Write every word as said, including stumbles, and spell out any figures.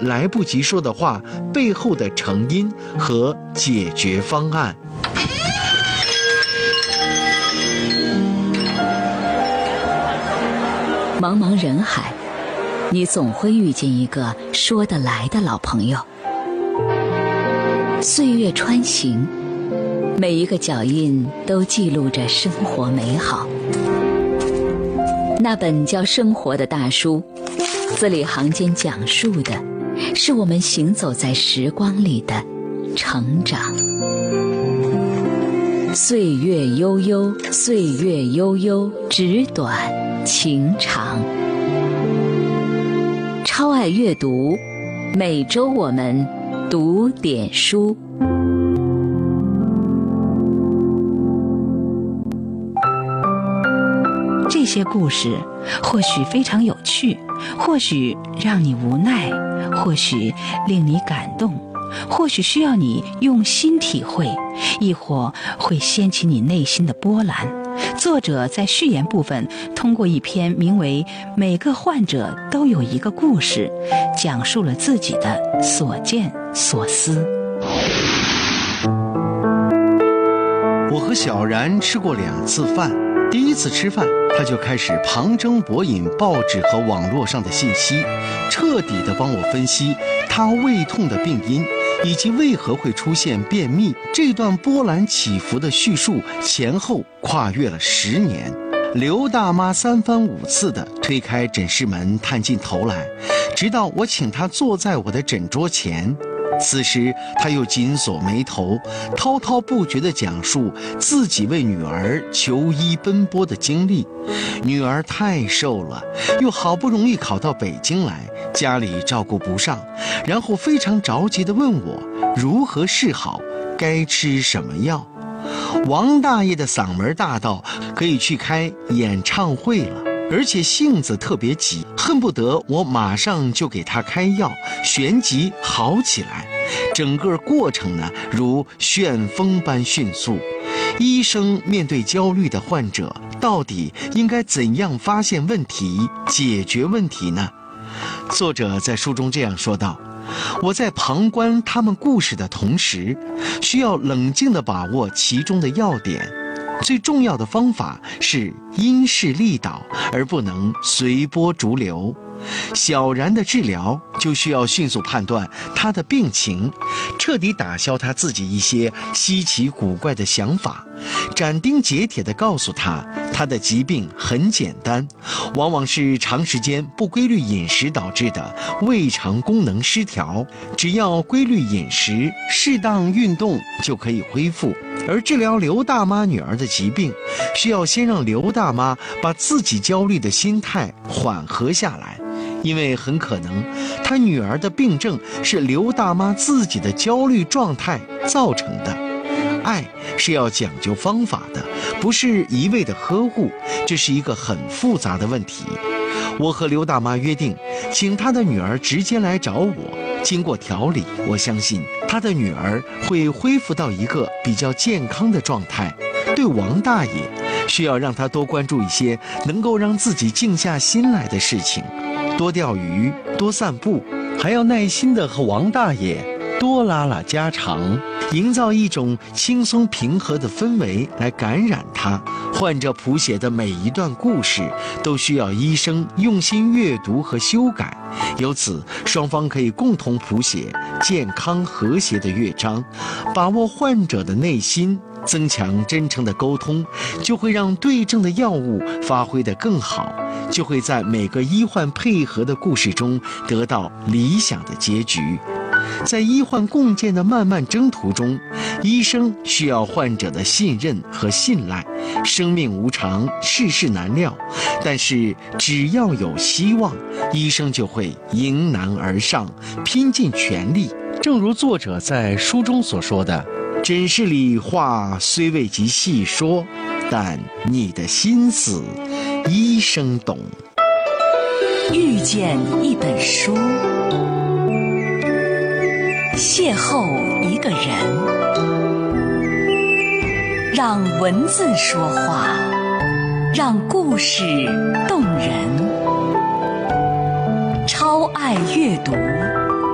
来不及说的话背后的成因和解决方案。 茫茫人海，你总会遇见一个说得来的老朋友。岁月穿行，每一个脚印都记录着生活美好。那本叫《生活》的大书，字里行间讲述的是我们行走在时光里的成长。岁月悠悠，岁月悠悠，纸短情长。超爱阅读，每周我们读点书。 这些故事或许非常有趣，或许让你无奈，或许令你感动，或许需要你用心体会，亦或会掀起你内心的波澜。作者在序言部分通过一篇名为《每个患者都有一个故事》，讲述了自己的所见所思。 我和小然吃过两次饭，第一次吃饭他就开始旁征博引报纸和网络上的信息，彻底地帮我分析他胃痛的病因以及为何会出现便秘。这段波澜起伏的叙述前后跨越了十年。刘大妈三番五次地推开诊室门探进头来，直到我请她坐在我的诊桌前。此时他又紧锁眉头，滔滔不绝地讲述自己为女儿求医奔波的经历。女儿太瘦了，又好不容易考到北京来，家里照顾不上，然后非常着急地问我如何是好，该吃什么药。王大爷的嗓门大到可以去开演唱会了，而且性子特别急，恨不得我马上就给他开药，旋即好起来。整个过程呢，如旋风般迅速。医生面对焦虑的患者，到底应该怎样发现问题、解决问题呢？作者在书中这样说道：我在旁观他们故事的同时，需要冷静地把握其中的要点。最重要的方法是因势利导，而不能随波逐流。小然的治疗就需要迅速判断他的病情，彻底打消他自己一些稀奇古怪的想法，斩钉截铁地告诉他，他的疾病很简单，往往是长时间不规律饮食导致的胃肠功能失调，只要规律饮食、适当运动就可以恢复。而治疗刘大妈女儿的疾病，需要先让刘大妈把自己焦虑的心态缓和下来，因为很可能她女儿的病症是刘大妈自己的焦虑状态造成的。爱是要讲究方法的，不是一味的呵护，这是一个很复杂的问题。我和刘大妈约定，请她的女儿直接来找我，经过调理，我相信她的女儿会恢复到一个比较健康的状态。对王大爷，需要让他多关注一些能够让自己静下心来的事情，多钓鱼，多散步，还要耐心地和王大爷多拉拉家常，营造一种轻松平和的氛围来感染他。患者谱写的每一段故事都需要医生用心阅读和修改，由此双方可以共同谱写健康和谐的乐章，把握患者的内心，增强真诚的沟通，就会让对症的药物发挥得更好，就会在每个医患配合的故事中得到理想的结局。在医患共建的漫漫征途中，医生需要患者的信任和信赖。生命无常，世事难料，但是只要有希望，医生就会迎难而上，拼尽全力。正如作者在书中所说的，诊室里话虽未及细说，但你的心思医生懂。 遇见一本书，邂逅一个人，让文字说话，让故事动人。超爱阅读。